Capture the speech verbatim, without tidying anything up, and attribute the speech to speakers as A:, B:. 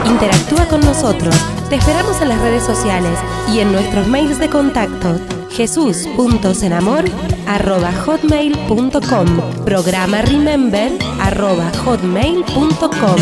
A: Interactúa con nosotros. Te esperamos en las redes sociales y en nuestros mails de contacto. jesús punto senamor arroba hotmail punto com, programa remember arroba hotmail punto com.